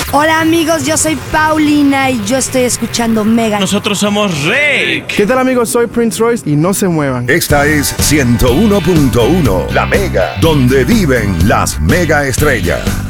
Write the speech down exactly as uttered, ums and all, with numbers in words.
Hola amigos, yo soy Paulina y yo estoy escuchando Mega. Nosotros somos Rake. ¿Qué tal amigos? Soy Prince Royce y no se muevan. Esta es ciento uno punto uno, La Mega, donde viven las mega estrellas.